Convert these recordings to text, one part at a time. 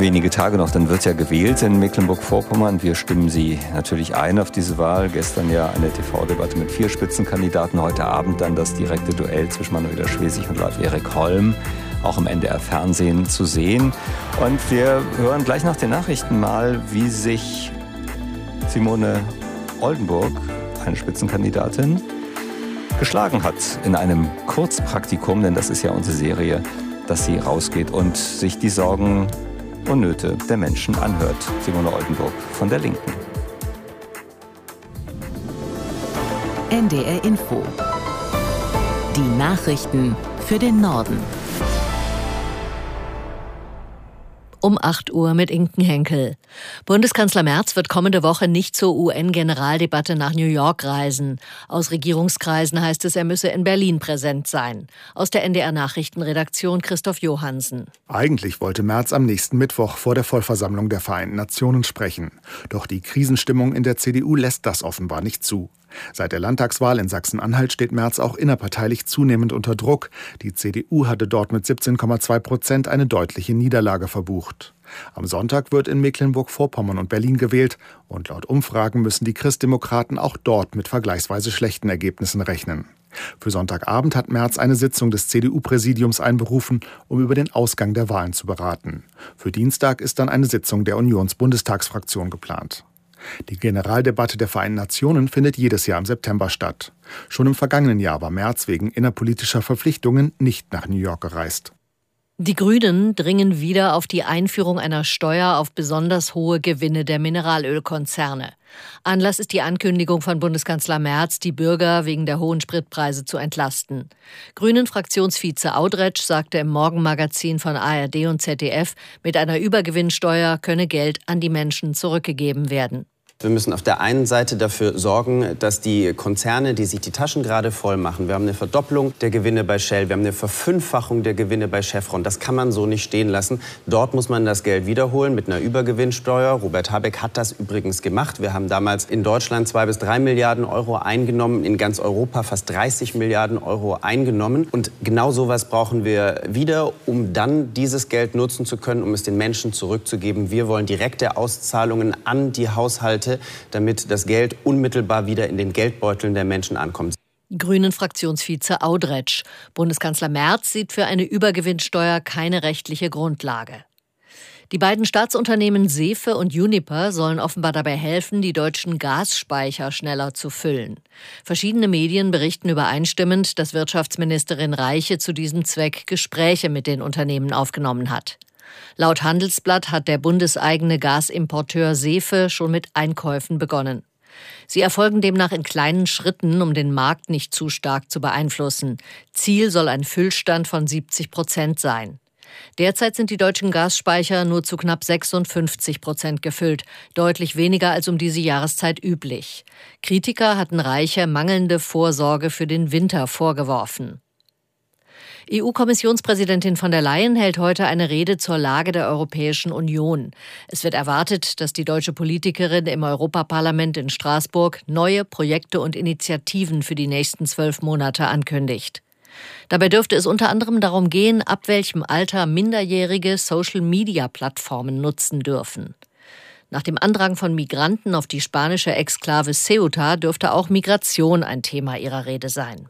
Wenige Tage noch, dann wird ja gewählt in Mecklenburg-Vorpommern. Wir stimmen Sie natürlich ein auf diese Wahl. Gestern ja eine TV-Debatte mit 4 Spitzenkandidaten. Heute Abend dann das direkte Duell zwischen Manuela Schwesig und Lars-Erik Holm, auch im NDR-Fernsehen zu sehen. Und wir hören gleich nach den Nachrichten mal, wie sich Simone Oldenburg, eine Spitzenkandidatin, geschlagen hat in einem Kurzpraktikum, denn das ist ja unsere Serie, dass sie rausgeht und sich die Sorgen und Nöte der Menschen anhört. Simone Oldenburg von der Linken. NDR Info. Die Nachrichten für den Norden. Um 8 Uhr mit Inken Henkel. Bundeskanzler Merz wird kommende Woche nicht zur UN-Generaldebatte nach New York reisen. Aus Regierungskreisen heißt es, er müsse in Berlin präsent sein. Aus der NDR-Nachrichtenredaktion Christoph Johansen. Eigentlich wollte Merz am nächsten Mittwoch vor der Vollversammlung der Vereinten Nationen sprechen. Doch die Krisenstimmung in der CDU lässt das offenbar nicht zu. Seit der Landtagswahl in Sachsen-Anhalt steht Merz auch innerparteilich zunehmend unter Druck. Die CDU hatte dort mit 17,2% eine deutliche Niederlage verbucht. Am Sonntag wird in Mecklenburg-Vorpommern und Berlin gewählt. Und laut Umfragen müssen die Christdemokraten auch dort mit vergleichsweise schlechten Ergebnissen rechnen. Für Sonntagabend hat Merz eine Sitzung des CDU-Präsidiums einberufen, um über den Ausgang der Wahlen zu beraten. Für Dienstag ist dann eine Sitzung der Unions-Bundestagsfraktion geplant. Die Generaldebatte der Vereinten Nationen findet jedes Jahr im September statt. Schon im vergangenen Jahr war Merz wegen innerpolitischer Verpflichtungen nicht nach New York gereist. Die Grünen dringen wieder auf die Einführung einer Steuer auf besonders hohe Gewinne der Mineralölkonzerne. Anlass ist die Ankündigung von Bundeskanzler Merz, die Bürger wegen der hohen Spritpreise zu entlasten. Grünen-Fraktionsvize Audretsch sagte im Morgenmagazin von ARD und ZDF, mit einer Übergewinnsteuer könne Geld an die Menschen zurückgegeben werden. Wir müssen auf der einen Seite dafür sorgen, dass die Konzerne, die sich die Taschen gerade voll machen, wir haben eine Verdopplung der Gewinne bei Shell, wir haben eine Verfünffachung der Gewinne bei Chevron. Das kann man so nicht stehen lassen. Dort muss man das Geld wiederholen mit einer Übergewinnsteuer. Robert Habeck hat das übrigens gemacht. Wir haben damals in Deutschland 2 bis 3 Milliarden Euro eingenommen, in ganz Europa fast 30 Milliarden Euro eingenommen. Und genau sowas brauchen wir wieder, um dann dieses Geld nutzen zu können, um es den Menschen zurückzugeben. Wir wollen direkte Auszahlungen an die Haushalte, damit das Geld unmittelbar wieder in den Geldbeuteln der Menschen ankommt. Grünen-Fraktionsvize Audretsch. Bundeskanzler Merz sieht für eine Übergewinnsteuer keine rechtliche Grundlage. Die beiden Staatsunternehmen Sefe und Uniper sollen offenbar dabei helfen, die deutschen Gasspeicher schneller zu füllen. Verschiedene Medien berichten übereinstimmend, dass Wirtschaftsministerin Reiche zu diesem Zweck Gespräche mit den Unternehmen aufgenommen hat. Laut Handelsblatt hat der bundeseigene Gasimporteur Sefe schon mit Einkäufen begonnen. Sie erfolgen demnach in kleinen Schritten, um den Markt nicht zu stark zu beeinflussen. Ziel soll ein Füllstand von 70% sein. Derzeit sind die deutschen Gasspeicher nur zu knapp 56% gefüllt, deutlich weniger als um diese Jahreszeit üblich. Kritiker hatten Reiche mangelnde Vorsorge für den Winter vorgeworfen. EU-Kommissionspräsidentin von der Leyen hält heute eine Rede zur Lage der Europäischen Union. Es wird erwartet, dass die deutsche Politikerin im Europaparlament in Straßburg neue Projekte und Initiativen für die nächsten 12 Monate ankündigt. Dabei dürfte es unter anderem darum gehen, ab welchem Alter Minderjährige Social-Media-Plattformen nutzen dürfen. Nach dem Andrang von Migranten auf die spanische Exklave Ceuta dürfte auch Migration ein Thema ihrer Rede sein.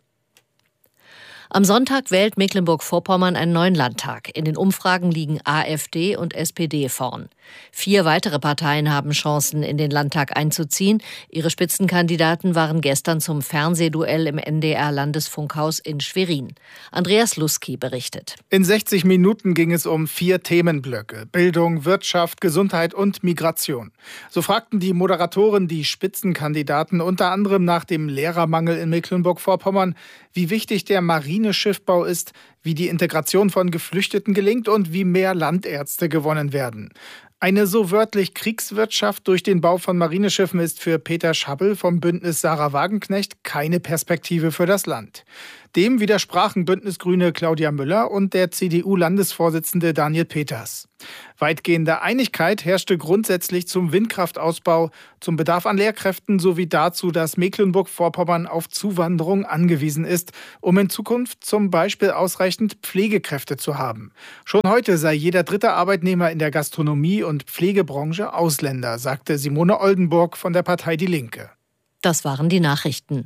Am Sonntag wählt Mecklenburg-Vorpommern einen neuen Landtag. In den Umfragen liegen AfD und SPD vorn. 4 weitere Parteien haben Chancen, in den Landtag einzuziehen. Ihre Spitzenkandidaten waren gestern zum Fernsehduell im NDR-Landesfunkhaus in Schwerin. Andreas Luski berichtet. In 60 Minuten ging es um 4 Themenblöcke: Bildung, Wirtschaft, Gesundheit und Migration. So fragten die Moderatoren die Spitzenkandidaten unter anderem nach dem Lehrermangel in Mecklenburg-Vorpommern, wie wichtig der Marineschiffbau ist, wie die Integration von Geflüchteten gelingt und wie mehr Landärzte gewonnen werden. Eine so wörtlich Kriegswirtschaft durch den Bau von Marineschiffen ist für Peter Schabbel vom Bündnis Sarah Wagenknecht keine Perspektive für das Land. Dem widersprachen Bündnisgrüne Claudia Müller und der CDU-Landesvorsitzende Daniel Peters. Weitgehende Einigkeit herrschte grundsätzlich zum Windkraftausbau, zum Bedarf an Lehrkräften sowie dazu, dass Mecklenburg-Vorpommern auf Zuwanderung angewiesen ist, um in Zukunft zum Beispiel ausreichend Pflegekräfte zu haben. Schon heute sei jeder dritte Arbeitnehmer in der Gastronomie- und Pflegebranche Ausländer, sagte Simone Oldenburg von der Partei Die Linke. Das waren die Nachrichten.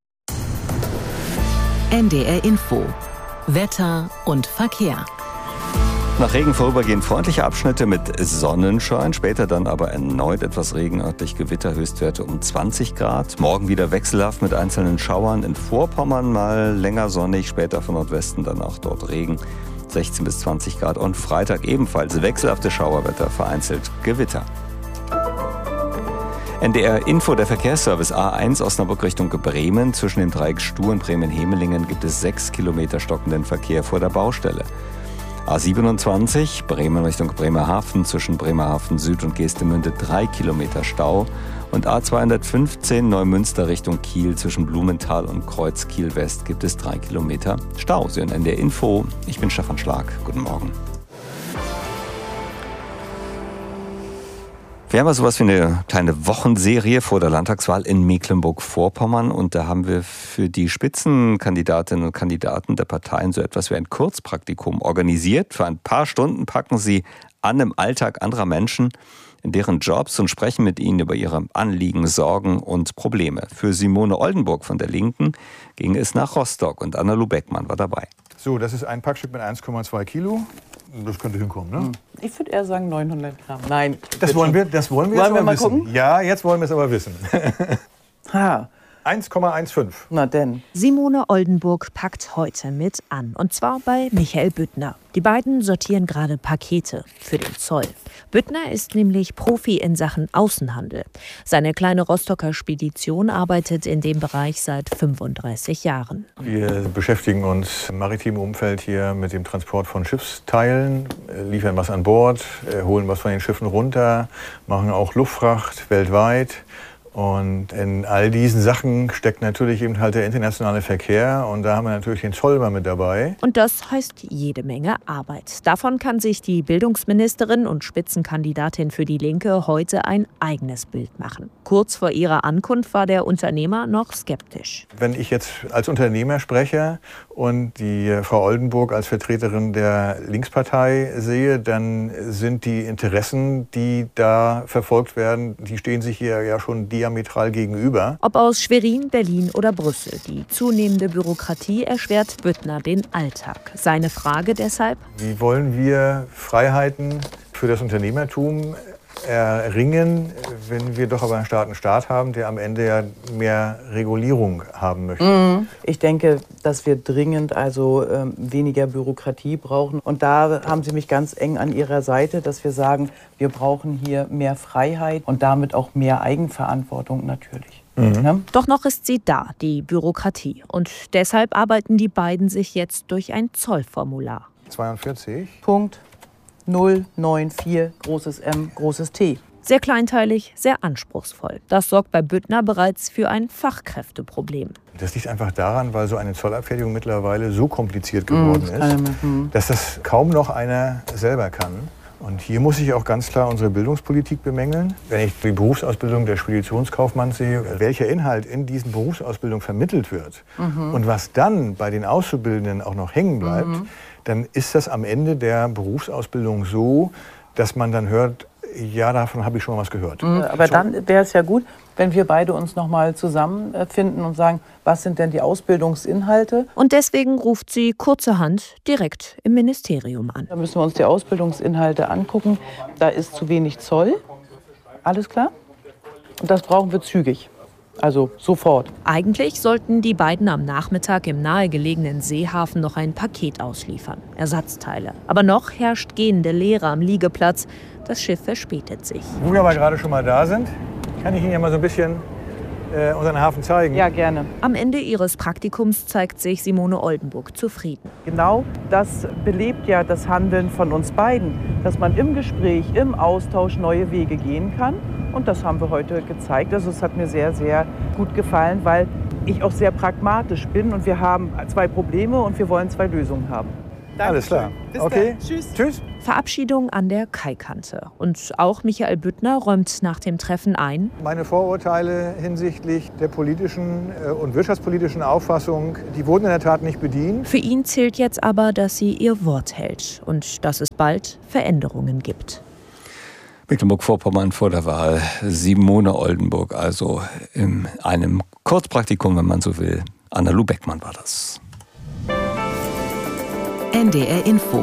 NDR Info. Wetter und Verkehr. Nach Regen vorübergehend freundliche Abschnitte mit Sonnenschein, später dann aber erneut etwas Regen, örtlich Gewitter, Höchstwerte um 20 Grad. Morgen wieder wechselhaft mit einzelnen Schauern, in Vorpommern mal länger sonnig, später von Nordwesten dann auch dort Regen, 16 bis 20 Grad. Und Freitag ebenfalls wechselhafte Schauerwetter, vereinzelt Gewitter. NDR Info, der Verkehrsservice A1 Osnabrück Richtung Bremen. Zwischen dem Dreieck Stuhr und Bremen-Hemelingen gibt es 6 Kilometer stockenden Verkehr vor der Baustelle. A27 Bremen Richtung Bremerhaven, zwischen Bremerhaven Süd und Geestemünde 3 Kilometer Stau. Und A215 Neumünster Richtung Kiel, zwischen Blumenthal und Kreuz Kiel West gibt es 3 Kilometer Stau. Sie hören NDR Info, ich bin Stefan Schlag. Guten Morgen. Wir haben ja sowas wie eine kleine Wochenserie vor der Landtagswahl in Mecklenburg-Vorpommern und da haben wir für die Spitzenkandidatinnen und Kandidaten der Parteien so etwas wie ein Kurzpraktikum organisiert. Für ein paar Stunden packen sie an im Alltag anderer Menschen in deren Jobs und sprechen mit ihnen über ihre Anliegen, Sorgen und Probleme. Für Simone Oldenburg von der Linken ging es nach Rostock und Anna Lubeckmann war dabei. So, das ist ein Packstück mit 1,2 Kilo. Das könnte hinkommen, ne? Ich würde eher sagen 900 Gramm. Nein. Das wollen wir jetzt wollen aber wir mal wissen. Gucken? Ja, jetzt wollen wir es aber wissen. Ha. 1,15. Na denn. Simone Oldenburg packt heute mit an. Und zwar bei Michael Büttner. Die beiden sortieren gerade Pakete für den Zoll. Büttner ist nämlich Profi in Sachen Außenhandel. Seine kleine Rostocker Spedition arbeitet in dem Bereich seit 35 Jahren. Wir beschäftigen uns im maritimen Umfeld hier mit dem Transport von Schiffsteilen, liefern was an Bord, holen was von den Schiffen runter, machen auch Luftfracht weltweit. Und in all diesen Sachen steckt natürlich eben halt der internationale Verkehr und da haben wir natürlich den Zoll mal mit dabei. Und das heißt jede Menge Arbeit. Davon kann sich die Bildungsministerin und Spitzenkandidatin für die Linke heute ein eigenes Bild machen. Kurz vor ihrer Ankunft war der Unternehmer noch skeptisch. Wenn ich jetzt als Unternehmer spreche und die Frau Oldenburg als Vertreterin der Linkspartei sehe, dann sind die Interessen, die da verfolgt werden, die stehen sich hier ja schon diametral gegenüber. Ob aus Schwerin, Berlin oder Brüssel, die zunehmende Bürokratie erschwert Büttner den Alltag. Seine Frage deshalb: Wie wollen wir Freiheiten für das Unternehmertum erringen, wenn wir doch aber einen starken Staat haben, der am Ende ja mehr Regulierung haben möchte? Ich denke, dass wir dringend weniger Bürokratie brauchen. Und da haben Sie mich ganz eng an Ihrer Seite, dass wir sagen, wir brauchen hier mehr Freiheit und damit auch mehr Eigenverantwortung natürlich. Ja? Doch noch ist sie da, die Bürokratie. Und deshalb arbeiten die beiden sich jetzt durch ein Zollformular. 42. Punkt 094, großes M, großes T. Sehr kleinteilig, sehr anspruchsvoll. Das sorgt bei Büttner bereits für ein Fachkräfteproblem. Das liegt einfach daran, weil so eine Zollabfertigung mittlerweile so kompliziert geworden ist, dass das kaum noch einer selber kann. Und hier muss ich auch ganz klar unsere Bildungspolitik bemängeln. Wenn ich die Berufsausbildung der Speditionskaufmanns sehe, welcher Inhalt in diesen Berufsausbildungen vermittelt wird und was dann bei den Auszubildenden auch noch hängen bleibt, dann ist das am Ende der Berufsausbildung so, dass man dann hört, ja, davon habe ich schon mal was gehört. Aber dann wäre es ja gut, wenn wir beide uns noch mal zusammenfinden und sagen, was sind denn die Ausbildungsinhalte? Und deswegen ruft sie kurzerhand direkt im Ministerium an. Da müssen wir uns die Ausbildungsinhalte angucken. Da ist zu wenig Zoll. Alles klar? Und das brauchen wir zügig. Also sofort. Eigentlich sollten die beiden am Nachmittag im nahegelegenen Seehafen noch ein Paket ausliefern. Ersatzteile. Aber noch herrscht gehende Leere am Liegeplatz. Das Schiff verspätet sich. Wo wir aber gerade schon mal da sind, kann ich Ihnen ja mal so ein bisschen unseren Hafen zeigen. Ja, gerne. Am Ende ihres Praktikums zeigt sich Simone Oldenburg zufrieden. Genau das belebt ja das Handeln von uns beiden, dass man im Gespräch, im Austausch neue Wege gehen kann. Und das haben wir heute gezeigt. Also es hat mir sehr, sehr gut gefallen, weil ich auch sehr pragmatisch bin und wir haben 2 Probleme und wir wollen 2 Lösungen haben. Alles klar. Bis okay. dann. Tschüss. Tschüss. Verabschiedung an der Kaikante. Und auch Michael Büttner räumt nach dem Treffen ein: Meine Vorurteile hinsichtlich der politischen und wirtschaftspolitischen Auffassung, die wurden in der Tat nicht bedient. Für ihn zählt jetzt aber, dass sie ihr Wort hält und dass es bald Veränderungen gibt. Mecklenburg-Vorpommern vor der Wahl, Simone Oldenburg, also in einem Kurzpraktikum, wenn man so will. Anna-Lu Beckmann war das. NDR Info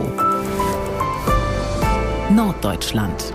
Norddeutschland.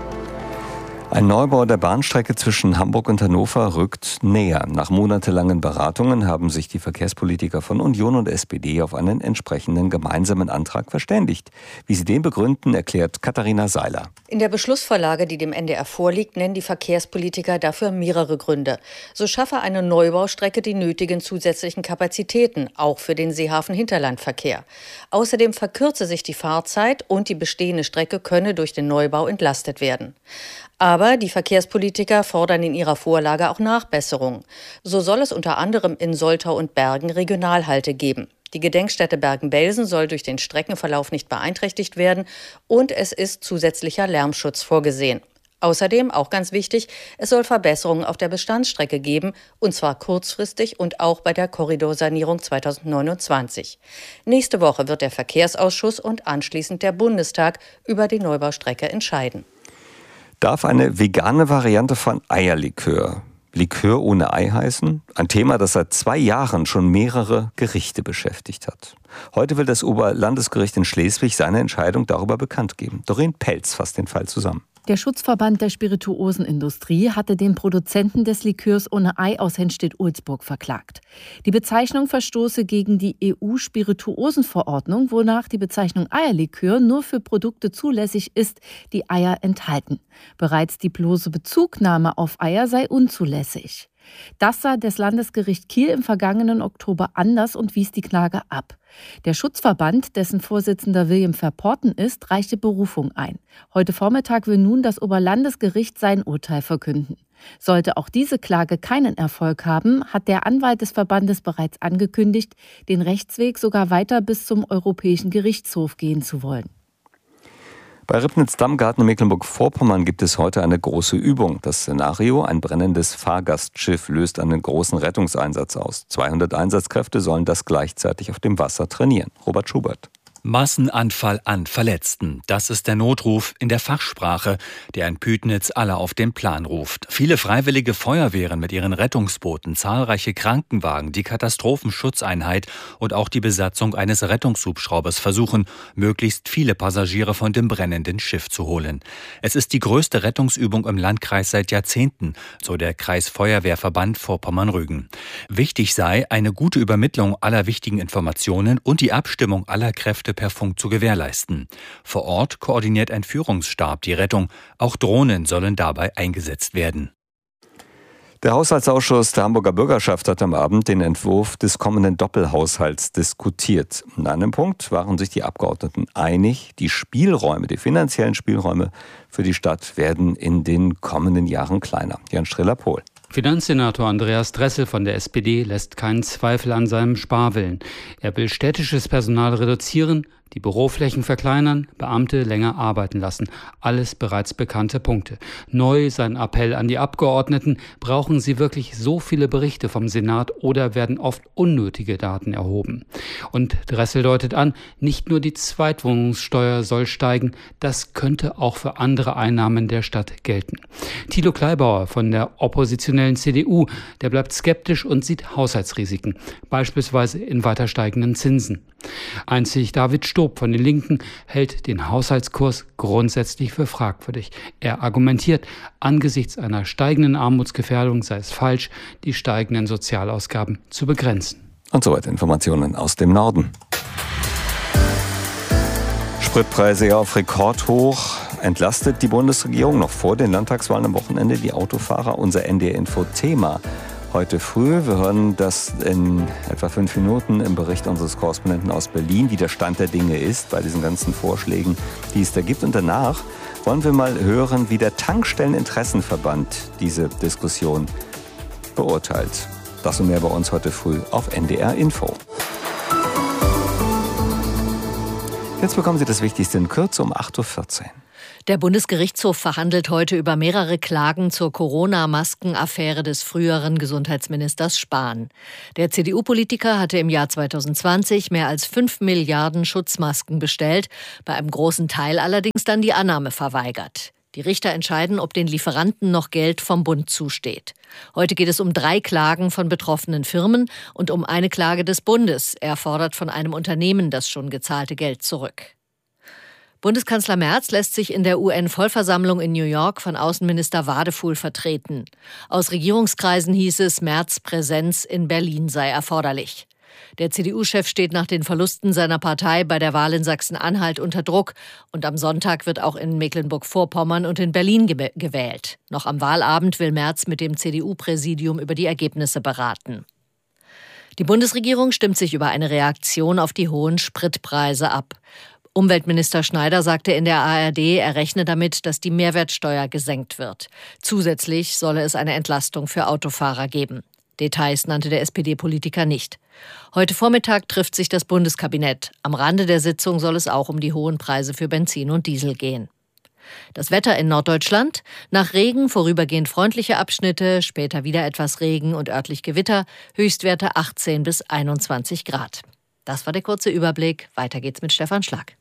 Ein Neubau der Bahnstrecke zwischen Hamburg und Hannover rückt näher. Nach monatelangen Beratungen haben sich die Verkehrspolitiker von Union und SPD auf einen entsprechenden gemeinsamen Antrag verständigt. Wie sie den begründen, erklärt Katharina Seiler. In der Beschlussvorlage, die dem NDR vorliegt, nennen die Verkehrspolitiker dafür mehrere Gründe. So schaffe eine Neubaustrecke die nötigen zusätzlichen Kapazitäten, auch für den Seehafen-Hinterlandverkehr. Außerdem verkürze sich die Fahrzeit und die bestehende Strecke könne durch den Neubau entlastet werden. Aber die Verkehrspolitiker fordern in ihrer Vorlage auch Nachbesserungen. So soll es unter anderem in Soltau und Bergen Regionalhalte geben. Die Gedenkstätte Bergen-Belsen soll durch den Streckenverlauf nicht beeinträchtigt werden und es ist zusätzlicher Lärmschutz vorgesehen. Außerdem, auch ganz wichtig, es soll Verbesserungen auf der Bestandsstrecke geben, und zwar kurzfristig und auch bei der Korridorsanierung 2029. Nächste Woche wird der Verkehrsausschuss und anschließend der Bundestag über die Neubaustrecke entscheiden. Darf eine vegane Variante von Eierlikör Likör ohne Ei heißen? Ein Thema, das seit 2 Jahren schon mehrere Gerichte beschäftigt hat. Heute will das Oberlandesgericht in Schleswig seine Entscheidung darüber bekannt geben. Doreen Pelz fasst den Fall zusammen. Der Schutzverband der Spirituosenindustrie hatte den Produzenten des Likörs ohne Ei aus Henstedt-Ulzburg verklagt. Die Bezeichnung verstoße gegen die EU-Spirituosenverordnung, wonach die Bezeichnung Eierlikör nur für Produkte zulässig ist, die Eier enthalten. Bereits die bloße Bezugnahme auf Eier sei unzulässig. Das sah das Landesgericht Kiel im vergangenen Oktober anders und wies die Klage ab. Der Schutzverband, dessen Vorsitzender William Verporten ist, reichte Berufung ein. Heute Vormittag will nun das Oberlandesgericht sein Urteil verkünden. Sollte auch diese Klage keinen Erfolg haben, hat der Anwalt des Verbandes bereits angekündigt, den Rechtsweg sogar weiter bis zum Europäischen Gerichtshof gehen zu wollen. Bei Ribnitz-Dammgarten in Mecklenburg-Vorpommern gibt es heute eine große Übung. Das Szenario, ein brennendes Fahrgastschiff, löst einen großen Rettungseinsatz aus. 200 Einsatzkräfte sollen das gleichzeitig auf dem Wasser trainieren. Robert Schubert. Massenanfall an Verletzten. Das ist der Notruf in der Fachsprache, der in Pütnitz alle auf den Plan ruft. Viele freiwillige Feuerwehren mit ihren Rettungsbooten, zahlreiche Krankenwagen, die Katastrophenschutzeinheit und auch die Besatzung eines Rettungshubschraubers versuchen, möglichst viele Passagiere von dem brennenden Schiff zu holen. Es ist die größte Rettungsübung im Landkreis seit Jahrzehnten, so der Kreisfeuerwehrverband Vorpommern-Rügen. Wichtig sei eine gute Übermittlung aller wichtigen Informationen und die Abstimmung aller Kräfte per Funk zu gewährleisten. Vor Ort koordiniert ein Führungsstab die Rettung. Auch Drohnen sollen dabei eingesetzt werden. Der Haushaltsausschuss der Hamburger Bürgerschaft hat am Abend den Entwurf des kommenden Doppelhaushalts diskutiert. In einem Punkt waren sich die Abgeordneten einig, die finanziellen Spielräume für die Stadt werden in den kommenden Jahren kleiner. Jan Strehler-Pohl. Finanzsenator Andreas Dressel von der SPD lässt keinen Zweifel an seinem Sparwillen. Er will städtisches Personal reduzieren, die Büroflächen verkleinern, Beamte länger arbeiten lassen. Alles bereits bekannte Punkte. Neu sein Appell an die Abgeordneten: Brauchen sie wirklich so viele Berichte vom Senat oder werden oft unnötige Daten erhoben? Und Dressel deutet an, nicht nur die Zweitwohnungssteuer soll steigen, das könnte auch für andere Einnahmen der Stadt gelten. Thilo Kleibauer von der oppositionellen CDU, der bleibt skeptisch und sieht Haushaltsrisiken, beispielsweise in weiter steigenden Zinsen. Einzig David Stob von den Linken hält den Haushaltskurs grundsätzlich für fragwürdig. Er argumentiert, angesichts einer steigenden Armutsgefährdung sei es falsch, die steigenden Sozialausgaben zu begrenzen. Und soweit Informationen aus dem Norden. Spritpreise auf Rekordhoch. Entlastet die Bundesregierung noch vor den Landtagswahlen am Wochenende die Autofahrer? Unser NDR-Info-Thema heute früh. Wir hören das in etwa 5 Minuten im Bericht unseres Korrespondenten aus Berlin, wie der Stand der Dinge ist bei diesen ganzen Vorschlägen, die es da gibt. Und danach wollen wir mal hören, wie der Tankstelleninteressenverband diese Diskussion beurteilt. Das und mehr bei uns heute früh auf NDR Info. Jetzt bekommen Sie das Wichtigste in Kürze um 8.14 Uhr. Der Bundesgerichtshof verhandelt heute über mehrere Klagen zur Corona-Masken-Affäre des früheren Gesundheitsministers Spahn. Der CDU-Politiker hatte im Jahr 2020 mehr als 5 Milliarden Schutzmasken bestellt, bei einem großen Teil allerdings dann die Annahme verweigert. Die Richter entscheiden, ob den Lieferanten noch Geld vom Bund zusteht. Heute geht es um 3 Klagen von betroffenen Firmen und um eine Klage des Bundes. Er fordert von einem Unternehmen das schon gezahlte Geld zurück. Bundeskanzler Merz lässt sich in der UN-Vollversammlung in New York von Außenminister Wadefuhl vertreten. Aus Regierungskreisen hieß es, Merz' Präsenz in Berlin sei erforderlich. Der CDU-Chef steht nach den Verlusten seiner Partei bei der Wahl in Sachsen-Anhalt unter Druck. Und am Sonntag wird auch in Mecklenburg-Vorpommern und in Berlin gewählt. Noch am Wahlabend will Merz mit dem CDU-Präsidium über die Ergebnisse beraten. Die Bundesregierung stimmt sich über eine Reaktion auf die hohen Spritpreise ab. Umweltminister Schneider sagte in der ARD, er rechne damit, dass die Mehrwertsteuer gesenkt wird. Zusätzlich solle es eine Entlastung für Autofahrer geben. Details nannte der SPD-Politiker nicht. Heute Vormittag trifft sich das Bundeskabinett. Am Rande der Sitzung soll es auch um die hohen Preise für Benzin und Diesel gehen. Das Wetter in Norddeutschland: nach Regen vorübergehend freundliche Abschnitte, später wieder etwas Regen und örtlich Gewitter, Höchstwerte 18 bis 21 Grad. Das war der kurze Überblick. Weiter geht's mit Stefan Schlag.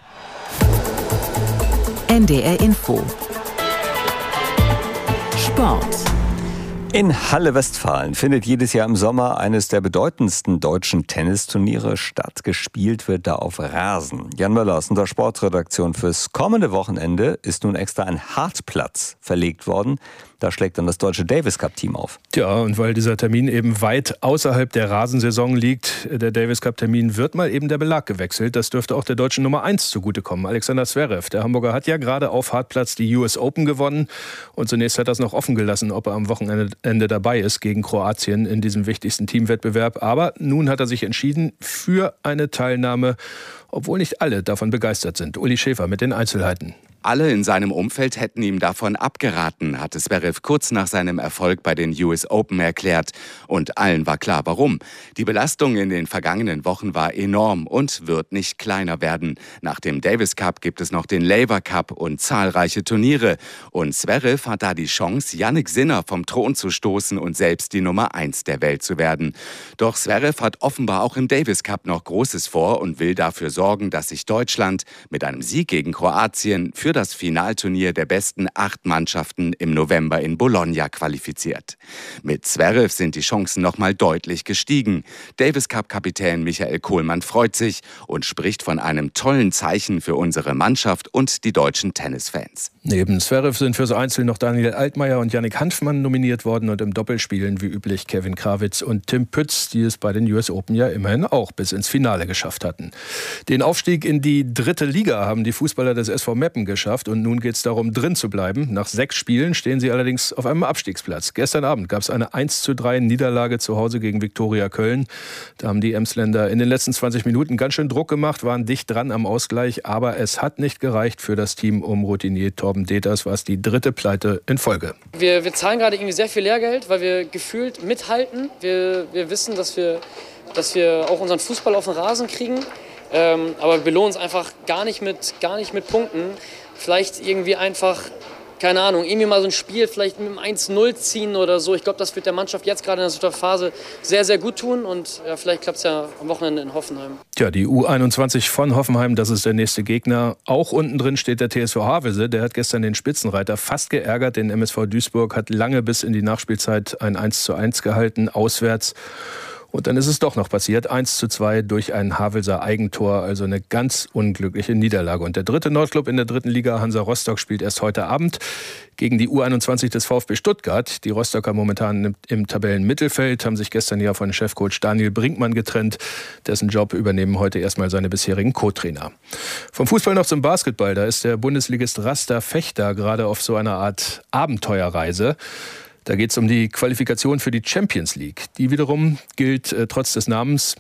NDR Info. Sport. In Halle Westfalen findet jedes Jahr im Sommer eines der bedeutendsten deutschen Tennisturniere statt. Gespielt wird da auf Rasen. Jan Möller aus unserer Sportredaktion: Fürs kommende Wochenende ist nun extra ein Hartplatz verlegt worden. Da schlägt dann das deutsche Davis-Cup-Team auf. Ja, und weil dieser Termin eben weit außerhalb der Rasensaison liegt, der Davis-Cup-Termin, wird mal eben der Belag gewechselt. Das dürfte auch der deutschen Nummer 1 zugutekommen, Alexander Zverev. Der Hamburger hat ja gerade auf Hartplatz die US Open gewonnen. Und zunächst hat er es noch offen gelassen, ob er am Wochenende dabei ist gegen Kroatien in diesem wichtigsten Teamwettbewerb. Aber nun hat er sich entschieden für eine Teilnahme, obwohl nicht alle davon begeistert sind. Uli Schäfer mit den Einzelheiten. Alle in seinem Umfeld hätten ihm davon abgeraten, hatte Zverev kurz nach seinem Erfolg bei den US Open erklärt. Und allen war klar, warum. Die Belastung in den vergangenen Wochen war enorm und wird nicht kleiner werden. Nach dem Davis Cup gibt es noch den Laver Cup und zahlreiche Turniere. Und Zverev hat da die Chance, Jannik Sinner vom Thron zu stoßen und selbst die Nummer 1 der Welt zu werden. Doch Zverev hat offenbar auch im Davis Cup noch Großes vor und will dafür sorgen, dass sich Deutschland mit einem Sieg gegen Kroatien für das Finalturnier der besten 8 Mannschaften im November in Bologna qualifiziert. Mit Zverev sind die Chancen nochmal deutlich gestiegen. Davis-Cup-Kapitän Michael Kohlmann freut sich und spricht von einem tollen Zeichen für unsere Mannschaft und die deutschen Tennisfans. Neben Zverev sind fürs Einzel noch Daniel Altmaier und Yannick Hanfmann nominiert worden und im Doppel spielen wie üblich Kevin Krawitz und Tim Pütz, die es bei den US Open ja immerhin auch bis ins Finale geschafft hatten. Den Aufstieg in die 3. Liga haben die Fußballer des SV Meppen geschafft und nun geht es darum, drin zu bleiben. Nach 6 Spielen stehen sie allerdings auf einem Abstiegsplatz. Gestern Abend gab es eine 1:3 Niederlage zu Hause gegen Viktoria Köln. Da haben die Emsländer in den letzten 20 Minuten ganz schön Druck gemacht, waren dicht dran am Ausgleich, aber es hat nicht gereicht für das Team um Routinier Torben Deters, war es die 3. Pleite in Folge. Wir zahlen gerade irgendwie sehr viel Lehrgeld, weil wir gefühlt mithalten. Wir wissen, dass wir auch unseren Fußball auf den Rasen kriegen, aber wir belohnen uns einfach gar nicht mit Punkten. Vielleicht irgendwie einfach, keine Ahnung, irgendwie mal so ein Spiel vielleicht mit einem 1:0 ziehen oder so. Ich glaube, das wird der Mannschaft jetzt gerade in der Phase sehr, sehr gut tun und ja, vielleicht klappt es ja am Wochenende in Hoffenheim. Tja, die U21 von Hoffenheim, das ist der nächste Gegner. Auch unten drin steht der TSV Havelse. Der hat gestern den Spitzenreiter fast geärgert. Den MSV Duisburg hat lange bis in die Nachspielzeit ein 1:1 gehalten, auswärts. Und dann ist es doch noch passiert, 1:2 durch ein Havelser Eigentor, also eine ganz unglückliche Niederlage. Und der 3. Nordclub in der 3. Liga, Hansa Rostock, spielt erst heute Abend gegen die U21 des VfB Stuttgart. Die Rostocker momentan im Tabellenmittelfeld, haben sich gestern ja von Chefcoach Daniel Brinkmann getrennt. Dessen Job übernehmen heute erstmal seine bisherigen Co-Trainer. Vom Fußball noch zum Basketball. Da ist der Bundesligist Rasta Fechter gerade auf so einer Art Abenteuerreise. Da geht es um die Qualifikation für die Champions League. Die wiederum gilt trotz des Namens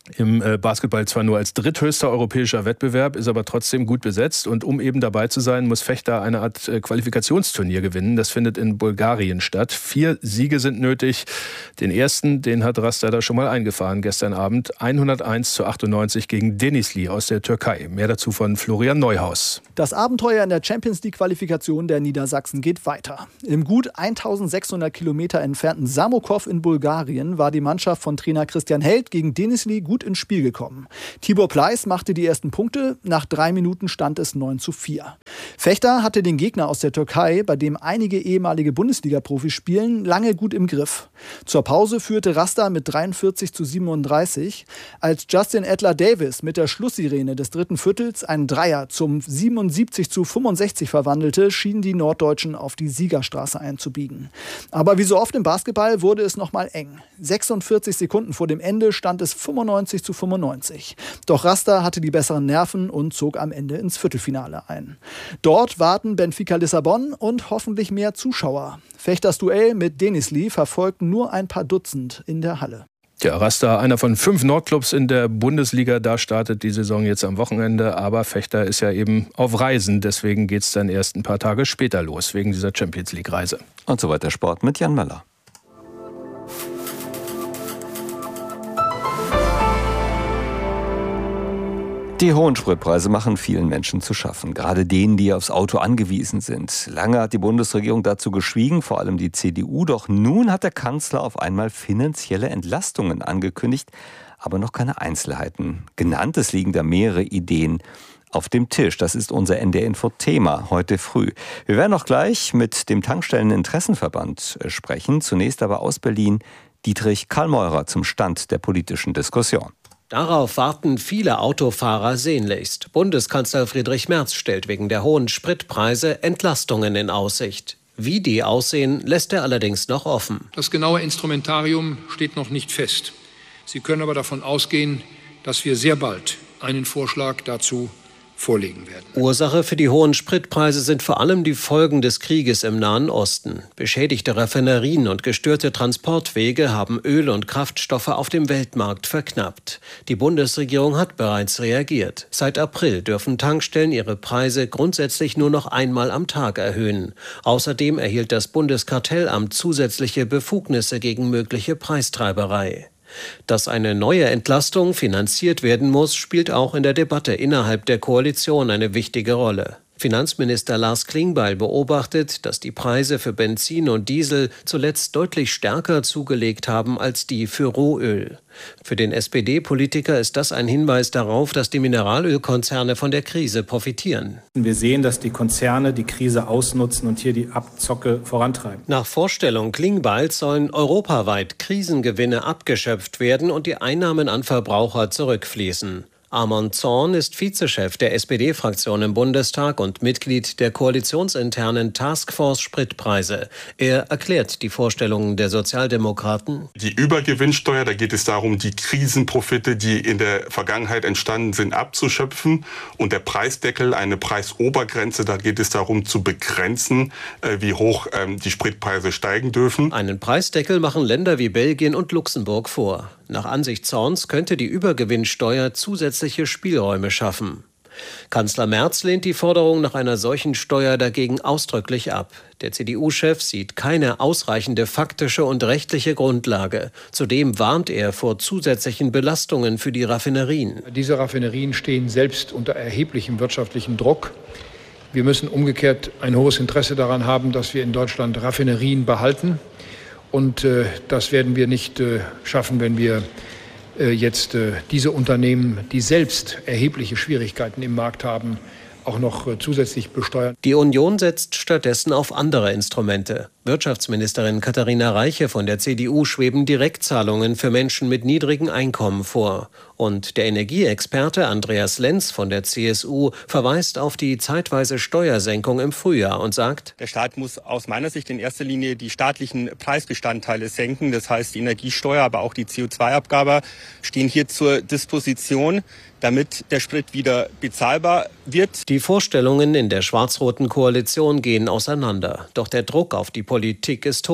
Im Basketball zwar nur als dritthöchster europäischer Wettbewerb, ist aber trotzdem gut besetzt. Und um eben dabei zu sein, muss Fechter eine Art Qualifikationsturnier gewinnen. Das findet in Bulgarien statt. 4 Siege sind nötig. Den ersten, den hat Rasta da schon mal eingefahren gestern Abend. 101:98 gegen Denizli aus der Türkei. Mehr dazu von Florian Neuhaus. Das Abenteuer in der Champions-League-Qualifikation der Niedersachsen geht weiter. Im gut 1600 Kilometer entfernten Samokov in Bulgarien war die Mannschaft von Trainer Christian Held gegen Denizli gut ins Spiel gekommen. Tibor Pleiss machte die ersten Punkte. Nach 3 Minuten stand es 9:4. Fechter hatte den Gegner aus der Türkei, bei dem einige ehemalige Bundesliga-Profis spielen, lange gut im Griff. Zur Pause führte Rasta mit 43:37. Als Justin Edler-Davis mit der Schlusssirene des dritten Viertels einen Dreier zum 77:65 verwandelte, schienen die Norddeutschen auf die Siegerstraße einzubiegen. Aber wie so oft im Basketball wurde es nochmal eng. 46 Sekunden vor dem Ende stand es 95:95. Doch Rasta hatte die besseren Nerven und zog am Ende ins Viertelfinale ein. Dort warten Benfica Lissabon und hoffentlich mehr Zuschauer. Fechters Duell mit Denizli verfolgten nur ein paar Dutzend in der Halle. Ja, Rasta, einer von 5 Nordclubs in der Bundesliga, da startet die Saison jetzt am Wochenende. Aber Fechter ist ja eben auf Reisen, deswegen geht es dann erst ein paar Tage später los, wegen dieser Champions-League-Reise. Und so weiter Sport mit Jan Möller. Die hohen Spritpreise machen vielen Menschen zu schaffen, gerade denen, die aufs Auto angewiesen sind. Lange hat die Bundesregierung dazu geschwiegen, vor allem die CDU. Doch nun hat der Kanzler auf einmal finanzielle Entlastungen angekündigt, aber noch keine Einzelheiten genannt. Es liegen da mehrere Ideen auf dem Tisch. Das ist unser NDR-Info-Thema heute früh. Wir werden auch gleich mit dem Tankstellen-Interessenverband sprechen. Zunächst aber aus Berlin Dietrich Kallmeurer zum Stand der politischen Diskussion. Darauf warten viele Autofahrer sehnlichst. Bundeskanzler Friedrich Merz stellt wegen der hohen Spritpreise Entlastungen in Aussicht. Wie die aussehen, lässt er allerdings noch offen. Das genaue Instrumentarium steht noch nicht fest. Sie können aber davon ausgehen, dass wir sehr bald einen Vorschlag dazu vorlegen werden. Ursache für die hohen Spritpreise sind vor allem die Folgen des Krieges im Nahen Osten. Beschädigte Raffinerien und gestörte Transportwege haben Öl und Kraftstoffe auf dem Weltmarkt verknappt. Die Bundesregierung hat bereits reagiert. Seit April dürfen Tankstellen ihre Preise grundsätzlich nur noch einmal am Tag erhöhen. Außerdem erhielt das Bundeskartellamt zusätzliche Befugnisse gegen mögliche Preistreiberei. Dass eine neue Entlastung finanziert werden muss, spielt auch in der Debatte innerhalb der Koalition eine wichtige Rolle. Finanzminister Lars Klingbeil beobachtet, dass die Preise für Benzin und Diesel zuletzt deutlich stärker zugelegt haben als die für Rohöl. Für den SPD-Politiker ist das ein Hinweis darauf, dass die Mineralölkonzerne von der Krise profitieren. Wir sehen, dass die Konzerne die Krise ausnutzen und hier die Abzocke vorantreiben. Nach Vorstellung Klingbeils sollen europaweit Krisengewinne abgeschöpft werden und die Einnahmen an Verbraucher zurückfließen. Armand Zorn ist Vizechef der SPD-Fraktion im Bundestag und Mitglied der koalitionsinternen Taskforce Spritpreise. Er erklärt die Vorstellungen der Sozialdemokraten. Die Übergewinnsteuer, da geht es darum, die Krisenprofite, die in der Vergangenheit entstanden sind, abzuschöpfen. Und der Preisdeckel, eine Preisobergrenze, da geht es darum zu begrenzen, wie hoch die Spritpreise steigen dürfen. Einen Preisdeckel machen Länder wie Belgien und Luxemburg vor. Nach Ansicht Zorns könnte die Übergewinnsteuer zusätzliche Spielräume schaffen. Kanzler Merz lehnt die Forderung nach einer solchen Steuer dagegen ausdrücklich ab. Der CDU-Chef sieht keine ausreichende faktische und rechtliche Grundlage. Zudem warnt er vor zusätzlichen Belastungen für die Raffinerien. Diese Raffinerien stehen selbst unter erheblichem wirtschaftlichen Druck. Wir müssen umgekehrt ein hohes Interesse daran haben, dass wir in Deutschland Raffinerien behalten. Und das werden wir nicht schaffen, wenn wir jetzt diese Unternehmen, die selbst erhebliche Schwierigkeiten im Markt haben, auch noch zusätzlich besteuern. Die Union setzt stattdessen auf andere Instrumente. Wirtschaftsministerin Katharina Reiche von der CDU schweben Direktzahlungen für Menschen mit niedrigen Einkommen vor. Und der Energieexperte Andreas Lenz von der CSU verweist auf die zeitweise Steuersenkung im Frühjahr und sagt: Der Staat muss aus meiner Sicht in erster Linie die staatlichen Preisbestandteile senken. Das heißt, die Energiesteuer, aber auch die CO2-Abgabe stehen hier zur Disposition, damit der Sprit wieder bezahlbar wird. Die Vorstellungen in der schwarz-roten Koalition gehen auseinander. Doch der Druck auf die Politik ist hoch.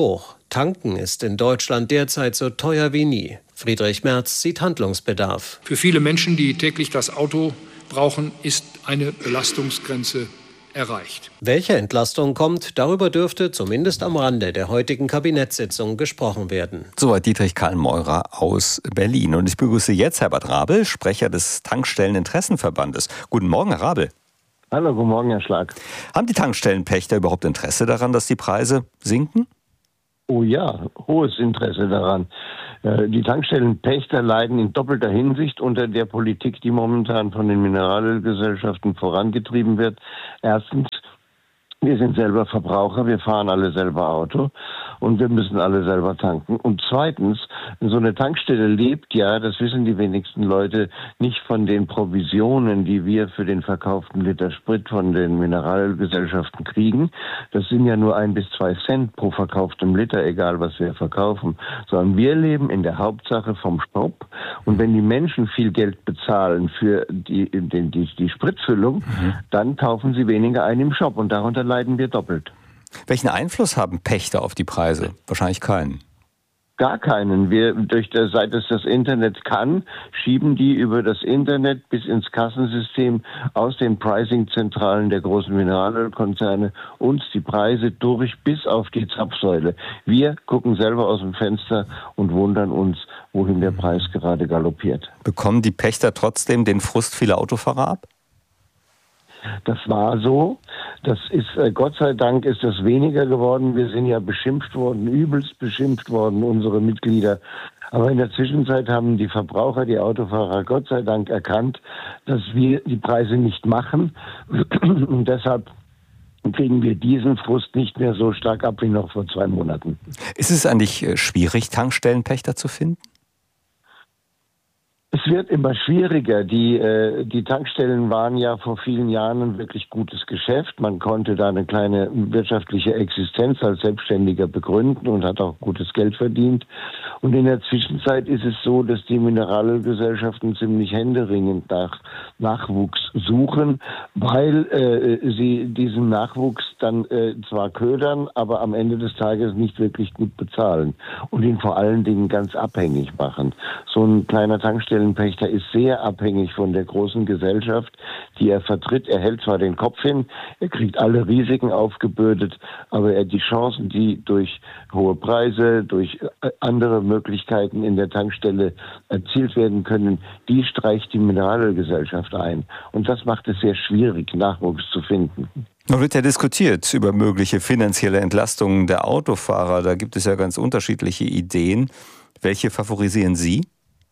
Tanken ist in Deutschland derzeit so teuer wie nie. Friedrich Merz sieht Handlungsbedarf. Für viele Menschen, die täglich das Auto brauchen, ist eine Belastungsgrenze erreicht. Welche Entlastung kommt, darüber dürfte zumindest am Rande der heutigen Kabinettssitzung gesprochen werden. Soweit Dietrich Kallmeurer aus Berlin. Und ich begrüße jetzt Herbert Rabel, Sprecher des Tankstelleninteressenverbandes. Guten Morgen, Herr Rabel. Hallo, guten Morgen, Herr Schlag. Haben die Tankstellenpächter überhaupt Interesse daran, dass die Preise sinken? Oh ja, hohes Interesse daran. Die Tankstellenpächter leiden in doppelter Hinsicht unter der Politik, die momentan von den Mineralölgesellschaften vorangetrieben wird. Erstens, wir sind selber Verbraucher, wir fahren alle selber Auto und wir müssen alle selber tanken. Und zweitens, so eine Tankstelle lebt ja, das wissen die wenigsten Leute, nicht von den Provisionen, die wir für den verkauften Liter Sprit von den Mineralölgesellschaften kriegen. Das sind ja nur 1 bis 2 Cent pro verkauftem Liter, egal was wir verkaufen. Sondern wir leben in der Hauptsache vom Stopp. Und wenn die Menschen viel Geld bezahlen für die Spritfüllung, dann kaufen sie weniger ein im Shop und darunter leiden wir doppelt. Welchen Einfluss haben Pächter auf die Preise? Wahrscheinlich keinen. Gar keinen. Seit es das Internet kann, schieben die über das Internet bis ins Kassensystem aus den Pricing-Zentralen der großen Mineralölkonzerne uns die Preise durch bis auf die Zapfsäule. Wir gucken selber aus dem Fenster und wundern uns, wohin der Preis gerade galoppiert. Bekommen die Pächter trotzdem den Frust vieler Autofahrer ab? Das war so. Das ist, Gott sei Dank ist das weniger geworden. Wir sind ja beschimpft worden, übelst beschimpft worden, unsere Mitglieder. Aber in der Zwischenzeit haben die Verbraucher, die Autofahrer Gott sei Dank erkannt, dass wir die Preise nicht machen. Und deshalb kriegen wir diesen Frust nicht mehr so stark ab wie noch vor 2 Monaten. Ist es eigentlich schwierig, Tankstellenpächter zu finden? Es wird immer schwieriger. Die Tankstellen waren ja vor vielen Jahren ein wirklich gutes Geschäft. Man konnte da eine kleine wirtschaftliche Existenz als Selbstständiger begründen und hat auch gutes Geld verdient. Und in der Zwischenzeit ist es so, dass die Mineralölgesellschaften ziemlich händeringend nach Nachwuchs suchen, weil sie diesen Nachwuchs dann zwar ködern, aber am Ende des Tages nicht wirklich gut bezahlen und ihn vor allen Dingen ganz abhängig machen. So ein kleiner Tankstellenpächter ist sehr abhängig von der großen Gesellschaft, die er vertritt. Er hält zwar den Kopf hin, er kriegt alle Risiken aufgebürdet, aber er die Chancen, die durch hohe Preise, durch andere Möglichkeiten in der Tankstelle erzielt werden können, die streicht die Mineralölgesellschaft ein. Und das macht es sehr schwierig, Nachwuchs zu finden. Noch wird ja diskutiert über mögliche finanzielle Entlastungen der Autofahrer. Da gibt es ja ganz unterschiedliche Ideen. Welche favorisieren Sie?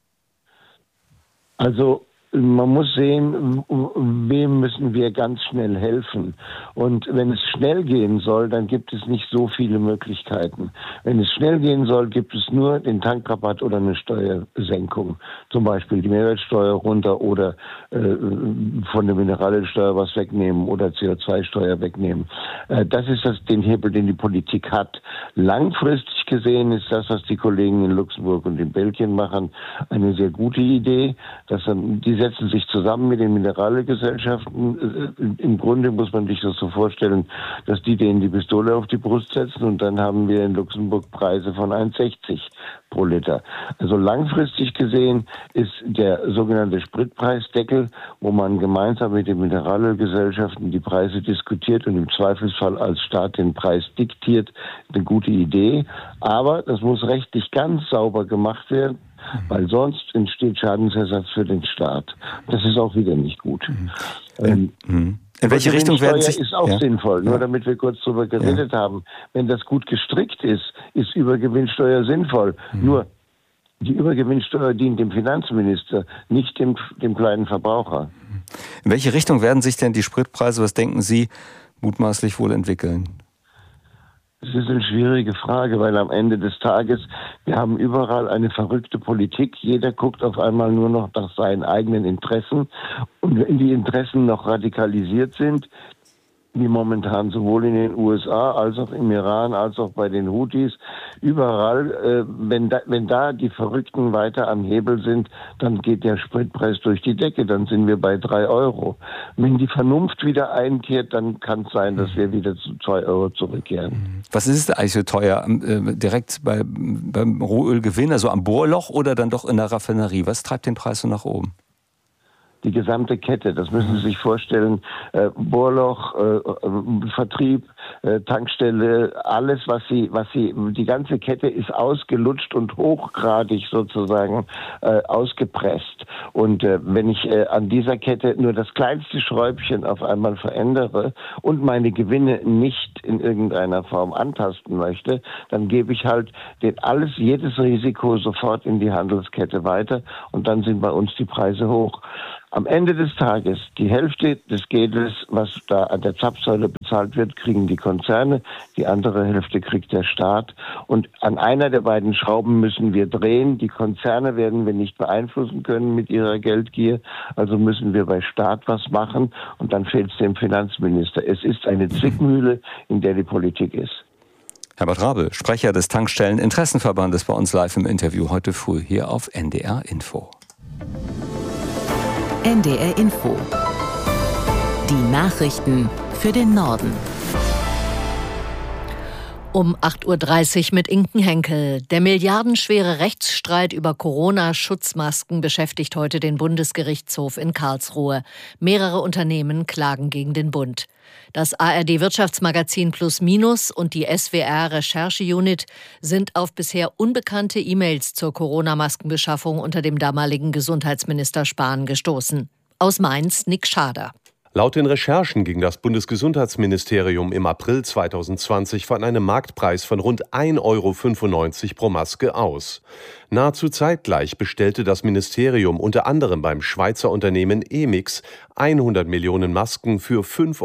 Also man muss sehen, wem müssen wir ganz schnell helfen. Und wenn es schnell gehen soll, dann gibt es nicht so viele Möglichkeiten. Wenn es schnell gehen soll, gibt es nur den Tankrabatt oder eine Steuersenkung. Zum Beispiel die Mehrwertsteuer runter oder von der Mineralölsteuer was wegnehmen oder CO2-Steuer wegnehmen. Das ist den Hebel, den die Politik hat. Langfristig gesehen ist das, was die Kollegen in Luxemburg und in Belgien machen, eine sehr gute Idee. Die setzen sich zusammen mit den Mineralölgesellschaften. Im Grunde muss man sich das so vorstellen, dass die denen die Pistole auf die Brust setzen und dann haben wir in Luxemburg Preise von 1,60 pro Liter. Also langfristig gesehen ist der sogenannte Spritpreisdeckel, wo man gemeinsam mit den Mineralölgesellschaften die Preise diskutiert und im Zweifelsfall als Staat den Preis diktiert, eine gute Idee. Aber das muss rechtlich ganz sauber gemacht werden, weil sonst entsteht Schadensersatz für den Staat. Das ist auch wieder nicht gut. In welche Richtung werden sich... ist auch sinnvoll, nur damit wir kurz darüber geredet haben. Wenn das gut gestrickt ist, ist Übergewinnsteuer sinnvoll. Nur die Übergewinnsteuer dient dem Finanzminister, nicht dem kleinen Verbraucher. In welche Richtung werden sich denn die Spritpreise, was denken Sie, mutmaßlich wohl entwickeln? Das ist eine schwierige Frage, weil am Ende des Tages, wir haben überall eine verrückte Politik. Jeder guckt auf einmal nur noch nach seinen eigenen Interessen. Und wenn die Interessen noch radikalisiert sind, wie momentan sowohl in den USA als auch im Iran als auch bei den Houthis. Überall, wenn da die Verrückten weiter am Hebel sind, dann geht der Spritpreis durch die Decke, dann sind wir bei 3 Euro. Wenn die Vernunft wieder einkehrt, dann kann es sein, dass wir wieder zu 2 Euro zurückkehren. Was ist es eigentlich so teuer? Direkt beim Rohölgewinn, also am Bohrloch oder dann doch in der Raffinerie? Was treibt den Preis so nach oben? Die gesamte Kette, das müssen Sie sich vorstellen, Bohrloch, Vertrieb, Tankstelle, alles, was Sie, die ganze Kette ist ausgelutscht und hochgradig sozusagen ausgepresst. Und wenn ich an dieser Kette nur das kleinste Schräubchen auf einmal verändere und meine Gewinne nicht in irgendeiner Form antasten möchte, dann gebe ich halt jedes Risiko sofort in die Handelskette weiter und dann sind bei uns die Preise hoch. Am Ende des Tages, die Hälfte des Geldes, was da an der Zapfsäule bezahlt wird, kriegen die Konzerne, die andere Hälfte kriegt der Staat. Und an einer der beiden Schrauben müssen wir drehen. Die Konzerne werden wir nicht beeinflussen können mit ihrer Geldgier, also müssen wir bei Staat was machen und dann fehlt es dem Finanzminister. Es ist eine Zwickmühle, in der die Politik ist. Herbert Rabe, Sprecher des Tankstellen-Interessenverbandes, bei uns live im Interview heute früh hier auf NDR Info. NDR Info. Die Nachrichten für den Norden. Um 8.30 Uhr mit Inken Henkel. Der milliardenschwere Rechtsstreit über Corona-Schutzmasken beschäftigt heute den Bundesgerichtshof in Karlsruhe. Mehrere Unternehmen klagen gegen den Bund. Das ARD-Wirtschaftsmagazin Plus Minus und die SWR-Recherche-Unit sind auf bisher unbekannte E-Mails zur Corona-Maskenbeschaffung unter dem damaligen Gesundheitsminister Spahn gestoßen. Aus Mainz, Nick Schader. Laut den Recherchen ging das Bundesgesundheitsministerium im April 2020 von einem Marktpreis von rund 1,95 € pro Maske aus. Nahezu zeitgleich bestellte das Ministerium unter anderem beim Schweizer Unternehmen Emix 100 Millionen Masken für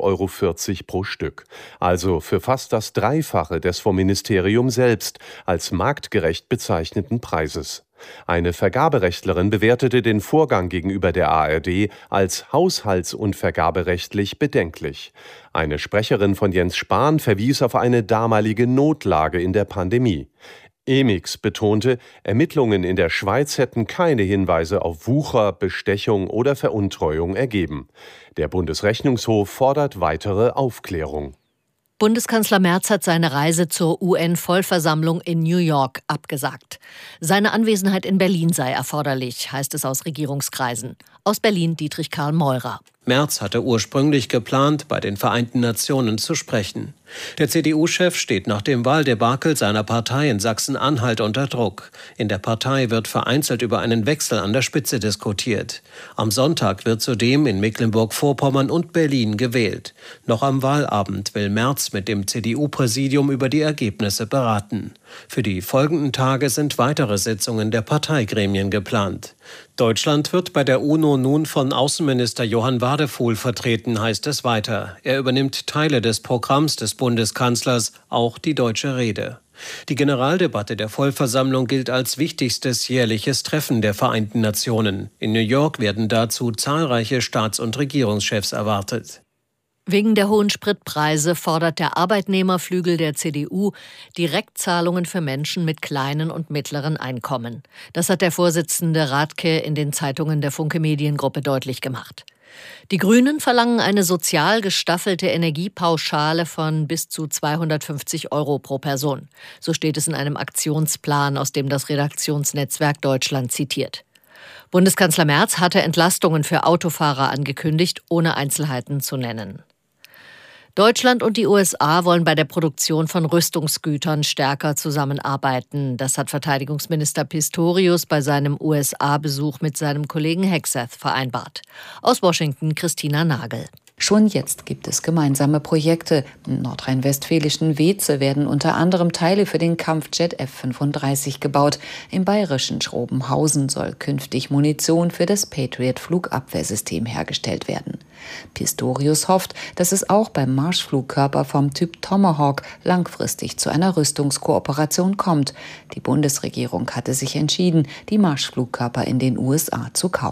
5,40 € pro Stück. Also für fast das Dreifache des vom Ministerium selbst als marktgerecht bezeichneten Preises. Eine Vergaberechtlerin bewertete den Vorgang gegenüber der ARD als haushalts- und vergaberechtlich bedenklich. Eine Sprecherin von Jens Spahn verwies auf eine damalige Notlage in der Pandemie. Emix betonte, Ermittlungen in der Schweiz hätten keine Hinweise auf Wucher, Bestechung oder Veruntreuung ergeben. Der Bundesrechnungshof fordert weitere Aufklärung. Bundeskanzler Merz hat seine Reise zur UN-Vollversammlung in New York abgesagt. Seine Anwesenheit in Berlin sei erforderlich, heißt es aus Regierungskreisen. Aus Berlin Dietrich Karl Meurer. Merz hatte ursprünglich geplant, bei den Vereinten Nationen zu sprechen. Der CDU-Chef steht nach dem Wahldebakel seiner Partei in Sachsen-Anhalt unter Druck. In der Partei wird vereinzelt über einen Wechsel an der Spitze diskutiert. Am Sonntag wird zudem in Mecklenburg-Vorpommern und Berlin gewählt. Noch am Wahlabend will Merz mit dem CDU-Präsidium über die Ergebnisse beraten. Für die folgenden Tage sind weitere Sitzungen der Parteigremien geplant. Deutschland wird bei der UNO nun von Außenminister Johann Wadefuhl vertreten, heißt es weiter. Er übernimmt Teile des Programms des Bundeskanzlers, auch die deutsche Rede. Die Generaldebatte der Vollversammlung gilt als wichtigstes jährliches Treffen der Vereinten Nationen. In New York werden dazu zahlreiche Staats- und Regierungschefs erwartet. Wegen der hohen Spritpreise fordert der Arbeitnehmerflügel der CDU Direktzahlungen für Menschen mit kleinen und mittleren Einkommen. Das hat der Vorsitzende Rathke in den Zeitungen der Funke Mediengruppe deutlich gemacht. Die Grünen verlangen eine sozial gestaffelte Energiepauschale von bis zu 250 € pro Person. So steht es in einem Aktionsplan, aus dem das Redaktionsnetzwerk Deutschland zitiert. Bundeskanzler Merz hatte Entlastungen für Autofahrer angekündigt, ohne Einzelheiten zu nennen. Deutschland und die USA wollen bei der Produktion von Rüstungsgütern stärker zusammenarbeiten. Das hat Verteidigungsminister Pistorius bei seinem USA-Besuch mit seinem Kollegen Hegseth vereinbart. Aus Washington Christina Nagel. Schon jetzt gibt es gemeinsame Projekte. Im nordrhein-westfälischen Weeze werden unter anderem Teile für den Kampfjet F-35 gebaut. Im bayerischen Schrobenhausen soll künftig Munition für das Patriot-Flugabwehrsystem hergestellt werden. Pistorius hofft, dass es auch beim Marschflugkörper vom Typ Tomahawk langfristig zu einer Rüstungskooperation kommt. Die Bundesregierung hatte sich entschieden, die Marschflugkörper in den USA zu kaufen.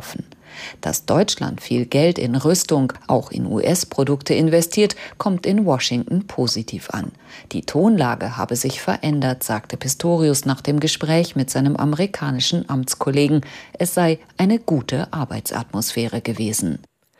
Dass Deutschland viel Geld in Rüstung, auch in US-Produkte investiert, kommt in Washington positiv an. Die Tonlage habe sich verändert, sagte Pistorius nach dem Gespräch mit seinem amerikanischen Amtskollegen. Es sei eine gute Arbeitsatmosphäre gewesen.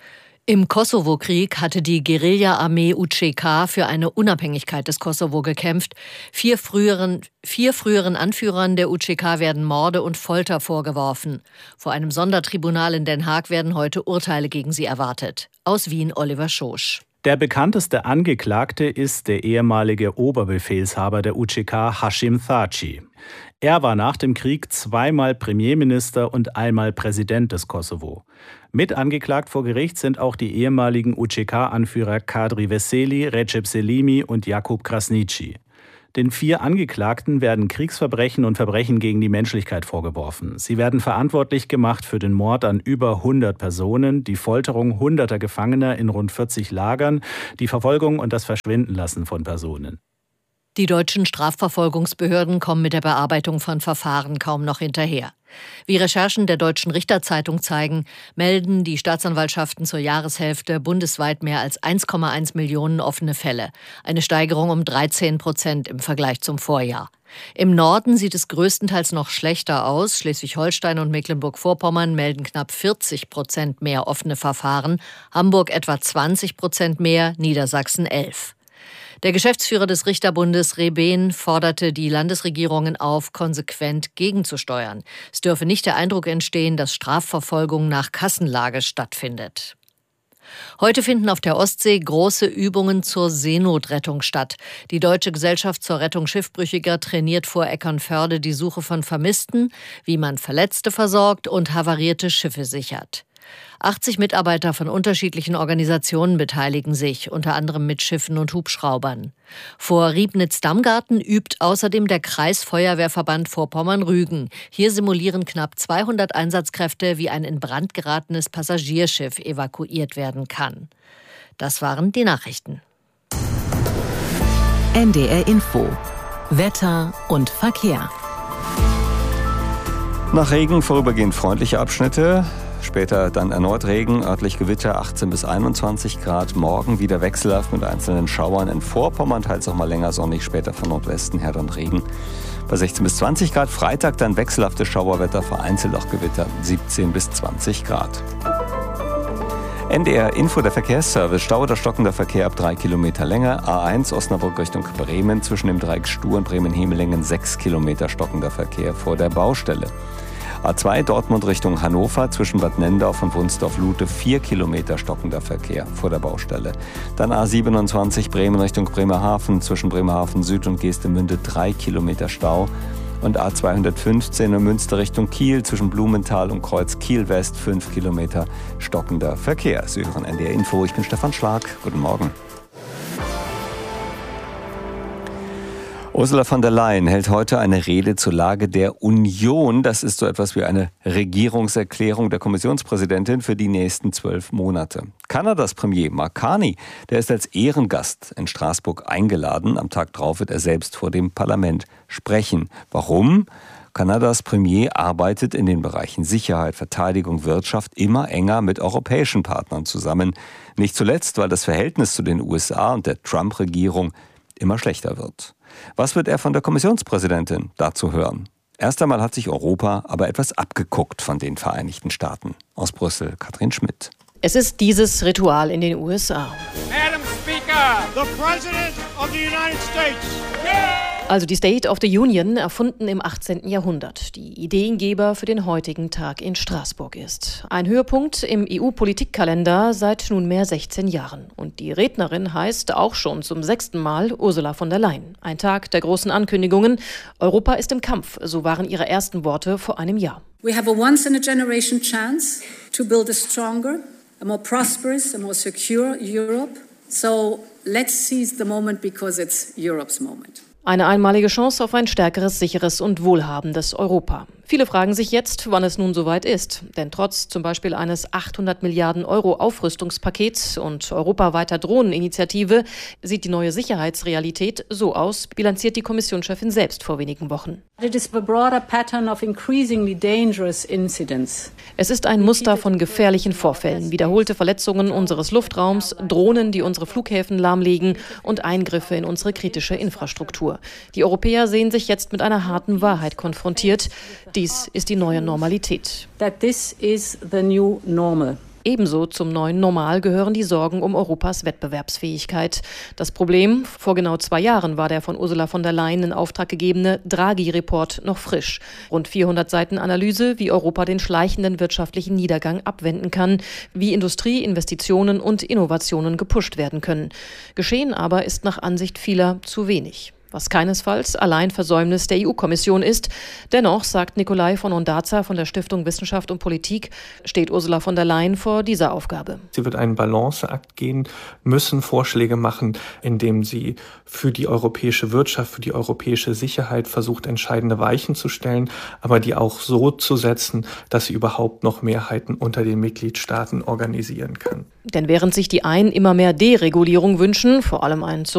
Im Kosovo-Krieg hatte die Guerilla-Armee UÇK für eine Unabhängigkeit des Kosovo gekämpft. Vier früheren Anführern der UÇK werden Morde und Folter vorgeworfen. Vor einem Sondertribunal in Den Haag werden heute Urteile gegen sie erwartet. Aus Wien Oliver Schosch. Der bekannteste Angeklagte ist der ehemalige Oberbefehlshaber der UÇK, Hashim Thaçi. Er war nach dem Krieg 2-mal Premierminister und einmal Präsident des Kosovo. Mit angeklagt vor Gericht sind auch die ehemaligen UÇK-Anführer Kadri Veseli, Recep Selimi und Jakub Krasniqi. Den 4 Angeklagten werden Kriegsverbrechen und Verbrechen gegen die Menschlichkeit vorgeworfen. Sie werden verantwortlich gemacht für den Mord an über 100 Personen, die Folterung hunderter Gefangener in rund 40 Lagern, die Verfolgung und das Verschwindenlassen von Personen. Die deutschen Strafverfolgungsbehörden kommen mit der Bearbeitung von Verfahren kaum noch hinterher. Wie Recherchen der Deutschen Richterzeitung zeigen, melden die Staatsanwaltschaften zur Jahreshälfte bundesweit mehr als 1,1 Millionen offene Fälle. Eine Steigerung um 13% im Vergleich zum Vorjahr. Im Norden sieht es größtenteils noch schlechter aus. Schleswig-Holstein und Mecklenburg-Vorpommern melden knapp 40% mehr offene Verfahren, Hamburg etwa 20% mehr, Niedersachsen 11%. Der Geschäftsführer des Richterbundes Rebehn forderte die Landesregierungen auf, konsequent gegenzusteuern. Es dürfe nicht der Eindruck entstehen, dass Strafverfolgung nach Kassenlage stattfindet. Heute finden auf der Ostsee große Übungen zur Seenotrettung statt. Die Deutsche Gesellschaft zur Rettung Schiffbrüchiger trainiert vor Eckernförde die Suche von Vermissten, wie man Verletzte versorgt und havarierte Schiffe sichert. 80 Mitarbeiter von unterschiedlichen Organisationen beteiligen sich, unter anderem mit Schiffen und Hubschraubern. Vor Riebnitz-Dammgarten übt außerdem der Kreisfeuerwehrverband Vorpommern-Rügen. Hier simulieren knapp 200 Einsatzkräfte, wie ein in Brand geratenes Passagierschiff evakuiert werden kann. Das waren die Nachrichten. NDR Info. Wetter und Verkehr. Nach Regen vorübergehend freundliche Abschnitte. Später dann erneut Regen, örtlich Gewitter 18 bis 21 Grad. Morgen wieder wechselhaft mit einzelnen Schauern in Vorpommern, teils auch mal länger sonnig, später von Nordwesten her dann Regen. Bei 16 bis 20 Grad. Freitag dann wechselhaftes Schauerwetter, vereinzelt auch Gewitter 17 bis 20 Grad. NDR Info, der Verkehrsservice. Stau oder stockender Verkehr ab 3 Kilometer Länge. A1 Osnabrück Richtung Bremen. Zwischen dem Dreieck Stuhr und Bremen-Hemelingen 6 Kilometer stockender Verkehr vor der Baustelle. A2 Dortmund Richtung Hannover, zwischen Bad Nendorf und Wunsdorf-Lute 4 Kilometer stockender Verkehr vor der Baustelle. Dann A27 Bremen Richtung Bremerhaven, zwischen Bremerhaven Süd und Geestemünde 3 Kilometer Stau. Und A215 in Münster Richtung Kiel, zwischen Blumenthal und Kreuz Kiel West 5 Kilometer stockender Verkehr. Sie hören NDR Info, ich bin Stefan Schlag. Guten Morgen. Ursula von der Leyen hält heute eine Rede zur Lage der Union. Das ist so etwas wie eine Regierungserklärung der Kommissionspräsidentin für die nächsten 12 Monate. Kanadas Premier Mark Carney, der ist als Ehrengast in Straßburg eingeladen. Am Tag drauf wird er selbst vor dem Parlament sprechen. Warum? Kanadas Premier arbeitet in den Bereichen Sicherheit, Verteidigung, Wirtschaft immer enger mit europäischen Partnern zusammen. Nicht zuletzt, weil das Verhältnis zu den USA und der Trump-Regierung immer schlechter wird. Was wird er von der Kommissionspräsidentin dazu hören? Erst einmal hat sich Europa aber etwas abgeguckt von den Vereinigten Staaten. Aus Brüssel, Katrin Schmidt. Es ist dieses Ritual in den USA. Madam Speaker, the President of the United States. Also die State of the Union, erfunden im 18. Jahrhundert, die Ideengeber für den heutigen Tag in Straßburg ist. Ein Höhepunkt im EU-Politikkalender seit nunmehr 16 Jahren. Und die Rednerin heißt auch schon zum 6. Mal Ursula von der Leyen. Ein Tag der großen Ankündigungen. Europa ist im Kampf, so waren ihre ersten Worte vor einem Jahr. We have a once-in-a-generation chance to build a stronger, a more prosperous, a more secure Europe. So let's seize the moment because it's Europe's moment. Eine einmalige Chance auf ein stärkeres, sicheres und wohlhabendes Europa. Viele fragen sich jetzt, wann es nun soweit ist. Denn trotz zum Beispiel eines 800 Milliarden Euro Aufrüstungspakets und europaweiter Drohneninitiative sieht die neue Sicherheitsrealität so aus, bilanziert die Kommissionschefin selbst vor wenigen Wochen. Es ist ein Muster von gefährlichen Vorfällen, wiederholte Verletzungen unseres Luftraums, Drohnen, die unsere Flughäfen lahmlegen und Eingriffe in unsere kritische Infrastruktur. Die Europäer sehen sich jetzt mit einer harten Wahrheit konfrontiert. Dies ist die neue Normalität. Ebenso zum neuen Normal gehören die Sorgen um Europas Wettbewerbsfähigkeit. Das Problem: Vor genau 2 Jahren war der von Ursula von der Leyen in Auftrag gegebene Draghi-Report noch frisch. Rund 400 Seiten Analyse, wie Europa den schleichenden wirtschaftlichen Niedergang abwenden kann, wie Industrie, Investitionen und Innovationen gepusht werden können. Geschehen aber ist nach Ansicht vieler zu wenig. Was keinesfalls allein Versäumnis der EU-Kommission ist. Dennoch, sagt Nikolai von Ondaza von der Stiftung Wissenschaft und Politik, steht Ursula von der Leyen vor dieser Aufgabe. Sie wird einen Balanceakt gehen müssen, Vorschläge machen, indem sie für die europäische Wirtschaft, für die europäische Sicherheit versucht, entscheidende Weichen zu stellen, aber die auch so zu setzen, dass sie überhaupt noch Mehrheiten unter den Mitgliedstaaten organisieren kann. Denn während sich die einen immer mehr Deregulierung wünschen, vor allem ein Zurück